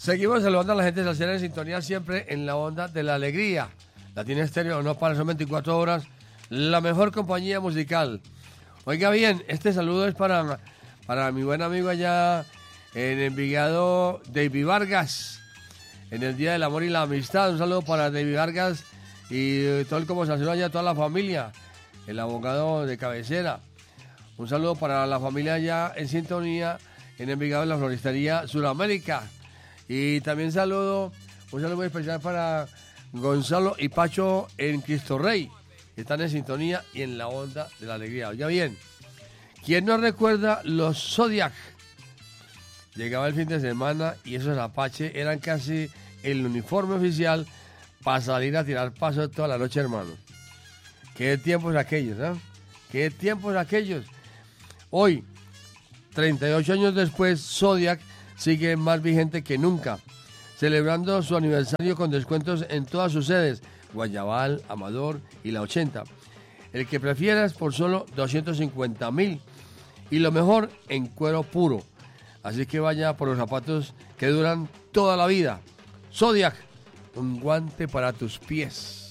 Seguimos saludando a la gente salsera en sintonía siempre en la onda de la alegría. Latina Estéreo no para, son 24 horas, la mejor compañía musical. Oiga bien, este saludo es para mi buen amigo allá en Envigado, David Vargas, en el Día del Amor y la Amistad. Un saludo para David Vargas y todo el como salsero allá, toda la familia, el abogado de cabecera. Un saludo para la familia allá en sintonía en Envigado, en la Floristería Suramérica. Y también un saludo muy especial para Gonzalo y Pacho en Cristo Rey, que están en sintonía y en la onda de la alegría. Oiga bien, ¿quién no recuerda los Zodiac? Llegaba el fin de semana y esos Apache eran casi el uniforme oficial para salir a tirar paso toda la noche, hermano. Qué tiempos aquellos, ¿eh? Qué tiempos aquellos. Hoy, 38 años después, Zodiac sigue más vigente que nunca, celebrando su aniversario con descuentos en todas sus sedes, Guayabal, Amador y la 80. El que prefieras por solo 250,000 y lo mejor en cuero puro. Así que vaya por los zapatos que duran toda la vida. Zodiac, un guante para tus pies.